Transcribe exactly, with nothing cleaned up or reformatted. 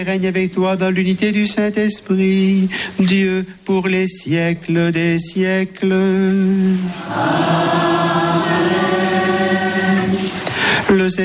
Règne avec toi dans l'unité du Saint-Esprit, Dieu pour les siècles des siècles. Amen.